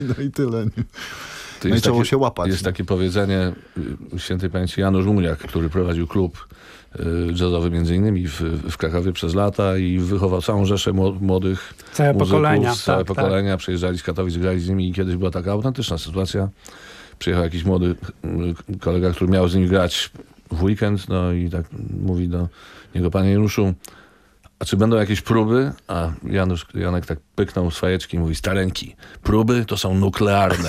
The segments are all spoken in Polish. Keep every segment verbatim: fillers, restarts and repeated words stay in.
No i tyle. Nie? To no i trzeba takie, się łapać. Jest nie? takie powiedzenie y, świętej pamięci Janusz Muniak, który prowadził klub y, jazzowy między innymi w, w Krakowie przez lata i wychował całą rzeszę młodych Całe muzyków, pokolenia. całe tak, pokolenia. Przyjeżdżali z Katowic, grali z nimi i kiedyś była taka autentyczna sytuacja. Przyjechał jakiś młody y, kolega, który miał z nimi grać w weekend, no i tak mówi do niego: panie Januszu, a czy będą jakieś próby? A Janusz, Janek tak pyknął swajeczki i mówi: stareńki, próby to są nuklearne.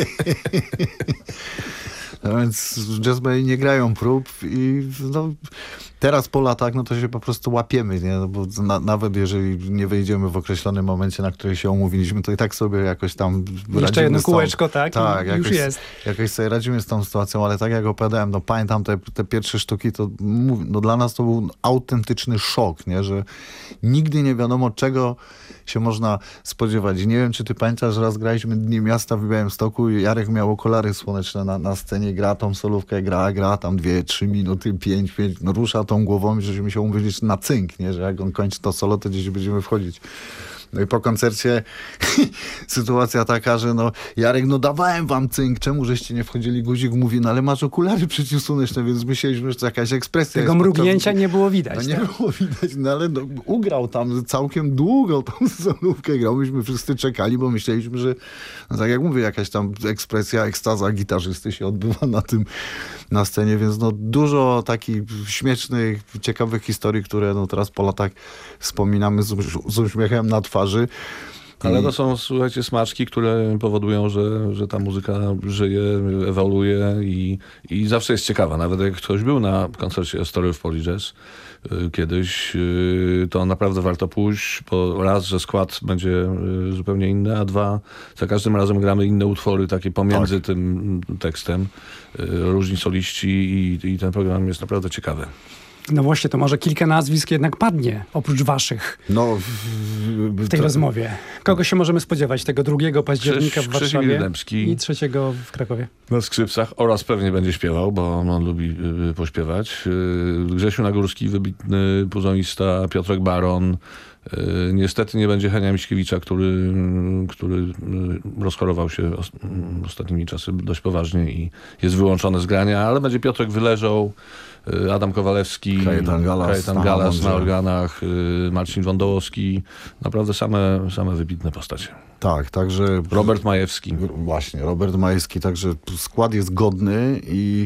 No więc w jazzbay nie grają prób i no, teraz po latach no to się po prostu łapiemy, nie? No bo na, nawet jeżeli nie wejdziemy w określonym momencie, na który się umówiliśmy, to i tak sobie jakoś tam Jeszcze jedno z tą, kółeczko, tak? tak I jakoś, już jest. Jakoś sobie radzimy z tą sytuacją, ale tak jak opowiadałem, no pamiętam te, te pierwsze sztuki, to no dla nas to był autentyczny szok, nie? Że nigdy nie wiadomo, czego się można spodziewać. Nie wiem, czy ty pamiętasz, że raz graliśmy Dni Miasta w Białymstoku i Jarek miał okulary słoneczne na, na scenie, gra tą solówkę, gra, gra tam dwie, trzy minuty, pięć, pięć, no rusza tą głową i żeśmy się umówili na cynk, nie? Że jak on kończy to solo, to gdzieś będziemy wchodzić. No i po koncercie sytuacja taka, że no Jarek, no dawałem wam cynk, czemu żeście nie wchodzili? Guzik mówi: no ale masz okulary przeciwsłoneczne, więc myśleliśmy, że to jakaś ekspresja. Tego jest mrugnięcia podczas... nie było widać. No nie tak? było widać, no ale no, ugrał tam całkiem długo tą solówkę grał. Myśmy wszyscy czekali, bo myśleliśmy, że no tak jak mówię, jakaś tam ekspresja, ekstaza gitarzysty się odbywa na tym, na scenie, więc no dużo takich śmiesznych, ciekawych historii, które no teraz po latach wspominamy z, z uśmiechem na twarzy. Ale I... to są, słuchajcie, smaczki, które powodują, że, że ta muzyka żyje, ewoluuje i, i zawsze jest ciekawa. Nawet jak ktoś był na koncercie A Story of Polish Jazz y, kiedyś, y, to naprawdę warto pójść, bo raz, że skład będzie y, zupełnie inny, a dwa, za każdym razem gramy inne utwory takie pomiędzy tak. tym tekstem. Y, różni soliści i, i ten program jest naprawdę ciekawy. No właśnie, to może kilka nazwisk jednak padnie, oprócz waszych, no, w, w tej to... rozmowie. Kogo się możemy spodziewać tego drugiego października Krzyś, w Warszawie Krzyś i trzeciego w Krakowie? Na skrzypcach oraz pewnie będzie śpiewał, bo on, on lubi y, pośpiewać. Y, Grzesiu Nagórski, wybitny puzonista, Piotrek Baron. Y, niestety nie będzie Henia Miśkiewicza, który, który y, rozchorował się os ostatnimi czasy dość poważnie i jest wyłączony z grania, ale będzie Piotrek Wyleżał, y, Adam Kowalewski, Kajetan Galas, Kajetan na, Galas na na organach, y, Marcin Wądołowski. Naprawdę same, same wybitne postacie. Tak, także... Robert Majewski. Właśnie, Robert Majewski, także skład jest godny i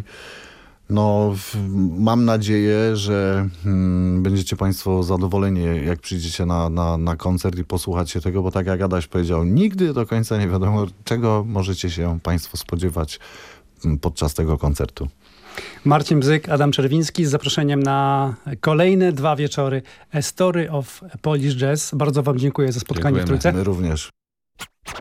no, mam nadzieję, że hmm, będziecie państwo zadowoleni, jak przyjdziecie na, na, na koncert i posłuchacie tego, bo tak jak Adaś powiedział, nigdy do końca nie wiadomo, czego możecie się państwo spodziewać podczas tego koncertu. Marcin Bzyk, Adam Czerwiński z zaproszeniem na kolejne dwa wieczory A Story of Polish Jazz. Bardzo wam dziękuję za spotkanie Dziękujemy. w Trójce. My również.